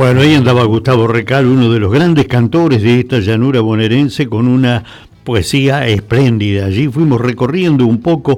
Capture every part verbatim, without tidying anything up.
Bueno, ahí andaba Gustavo Recal, uno de los grandes cantores de esta llanura bonaerense, con una poesía espléndida. Allí fuimos recorriendo un poco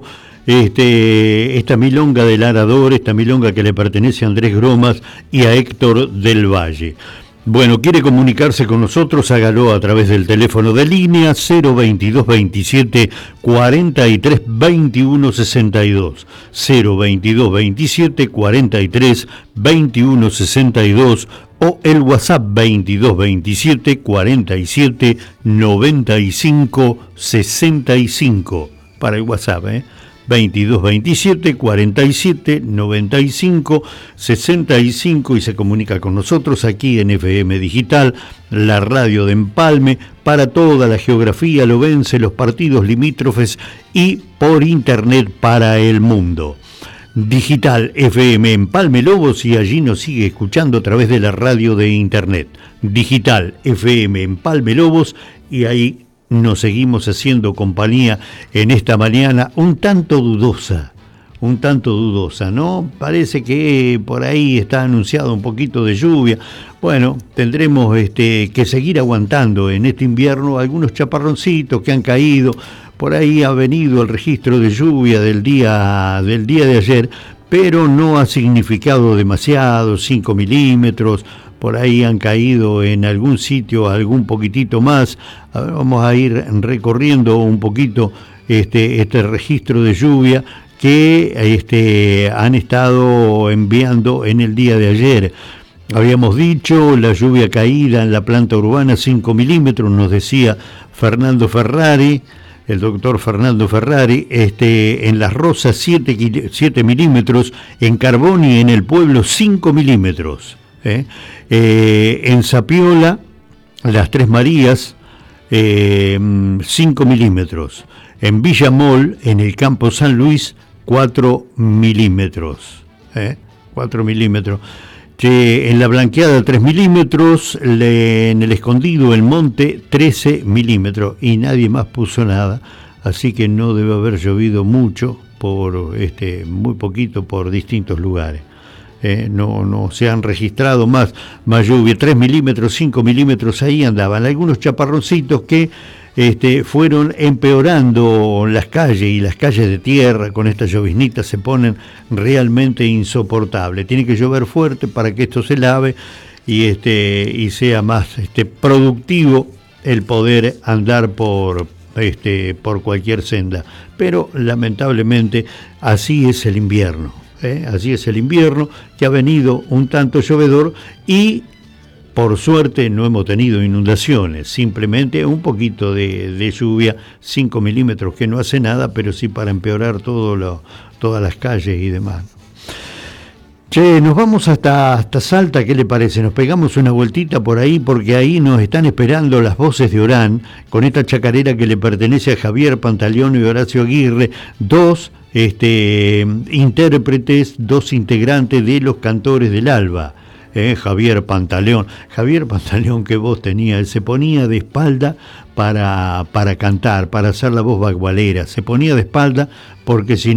este, esta milonga del Arador, esta milonga que le pertenece a Andrés Gromas y a Héctor del Valle. Bueno, quiere comunicarse con nosotros, hágalo a través del teléfono de línea cero veintidós veintisiete cuarenta y tres veintiuno sesenta y dos, cero veintidós veintisiete cuarenta y tres veintiuno sesenta y dos, o el WhatsApp veintidós veintisiete cuarenta y siete noventa y cinco sesenta y cinco, para el WhatsApp, ¿eh? veintidós veintisiete cuarenta y siete noventa y cinco sesenta y cinco, y se comunica con nosotros aquí en F M Digital, la radio de Empalme, para toda la geografía lobense, los partidos limítrofes y por internet para el mundo. Digital F M Empalme Lobos, y allí nos sigue escuchando a través de la radio de internet. Digital F M Empalme Lobos, y ahí nos seguimos haciendo compañía en esta mañana un tanto dudosa, un tanto dudosa, ¿no? Parece que por ahí está anunciado un poquito de lluvia. Bueno, tendremos este, que seguir aguantando en este invierno algunos chaparroncitos que han caído. Por ahí ha venido el registro de lluvia del día, del día de ayer, pero no ha significado demasiado, cinco milímetros. Por ahí han caído en algún sitio algún poquitito más. Vamos a ir recorriendo un poquito este, este registro de lluvia que este, han estado enviando en el día de ayer. Habíamos dicho la lluvia caída en la planta urbana, cinco milímetros, nos decía Fernando Ferrari, el doctor Fernando Ferrari, este, en Las Rosas siete milímetros, en Carbón y en el pueblo cinco milímetros. ¿eh? Eh, en Zapiola, Las Tres Marías, eh, cinco milímetros. En Villamol, en el campo San Luis, cuatro milímetros. ¿eh? cuatro milímetros. Que en La Blanqueada, tres milímetros. Le, en el Escondido, el Monte, trece milímetros. Y nadie más puso nada. Así que no debe haber llovido mucho, por este, muy poquito por distintos lugares. Eh, no, no se han registrado más, más lluvia. Tres milímetros, cinco milímetros, ahí andaban algunos chaparroncitos que este, fueron empeorando las calles, y las calles de tierra con estas lloviznitas se ponen realmente insoportables. Tiene que llover fuerte para que esto se lave y, este, y sea más este, productivo el poder andar por, este, por cualquier senda. Pero lamentablemente así es el invierno. ¿Eh? Así es el invierno, que ha venido un tanto llovedor, y por suerte no hemos tenido inundaciones, simplemente un poquito de, de lluvia, cinco milímetros, que no hace nada, pero sí para empeorar todo lo, todas las calles y demás. Che, nos vamos hasta, hasta Salta, ¿qué le parece? Nos pegamos una vueltita por ahí, porque ahí nos están esperando las voces de Orán, con esta chacarera que le pertenece a Javier Pantaleón y Horacio Aguirre, dos este, intérpretes, dos integrantes de los Cantores del Alba. Eh, Javier Pantaleón, Javier Pantaleón, qué voz tenía, él se ponía de espalda para, para cantar, para hacer la voz bagualera, se ponía de espalda porque si